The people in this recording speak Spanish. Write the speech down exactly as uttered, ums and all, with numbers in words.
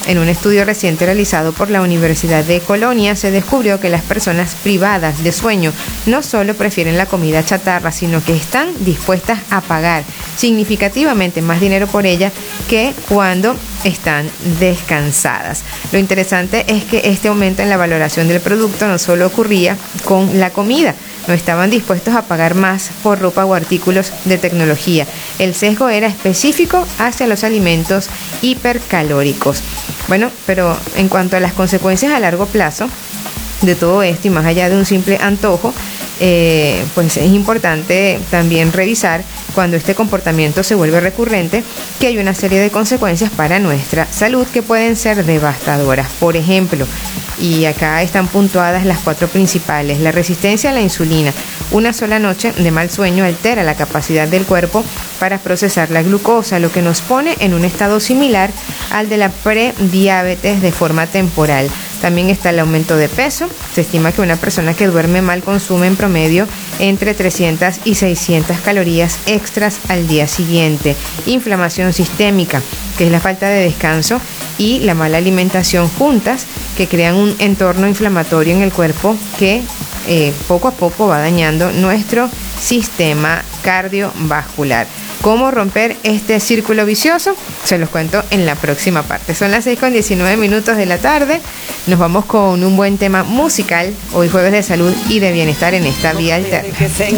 En un estudio reciente realizado por la Universidad de Colonia se descubrió que las personas privadas de sueño no solo prefieren la comida chatarra, sino que están dispuestas a pagar significativamente más dinero por ella que cuando están descansadas. Lo interesante es que este aumento en la valoración del producto no solo ocurría con la comida, no estaban dispuestos a pagar más por ropa o artículos de tecnología. El sesgo era específico hacia los alimentos hipercalóricos. Bueno, pero en cuanto a las consecuencias a largo plazo de todo esto y más allá de un simple antojo, Eh, pues es importante también revisar cuando este comportamiento se vuelve recurrente que hay una serie de consecuencias para nuestra salud que pueden ser devastadoras. Por ejemplo, y acá están puntuadas las cuatro principales: la resistencia a la insulina. Una sola noche de mal sueño altera la capacidad del cuerpo para procesar la glucosa, lo que nos pone en un estado similar al de la prediabetes de forma temporal. También está el aumento de peso. Se estima que una persona que duerme mal consume en promedio entre trescientas y seiscientas calorías extras al día siguiente. Inflamación sistémica, que es la falta de descanso y la mala alimentación juntas, que crean un entorno inflamatorio en el cuerpo que eh, poco a poco va dañando nuestro sistema cardiovascular. ¿Cómo romper este círculo vicioso? Se los cuento en la próxima parte. Son las seis con diecinueve minutos de la tarde. Nos vamos con un buen tema musical. Hoy jueves de salud y de bienestar en esta vía alterna.